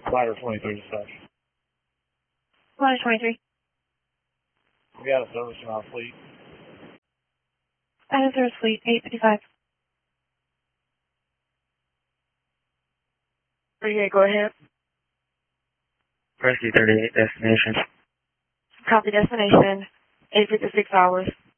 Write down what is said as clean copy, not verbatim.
Ladder 23 dispatch. Ladder 23. We got a service from our fleet. That is our fleet, 855. Okay, go ahead. Rescue 38 destination. Copy destination, 8:56 hours.